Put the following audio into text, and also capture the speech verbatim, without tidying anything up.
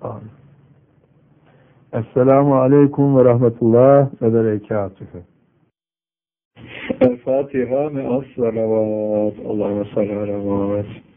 Amin. Esselamu aleyküm ve rahmetullah ve berekatühü. El Fatiha me'as salavat. Allahümme salli ala Muhammed.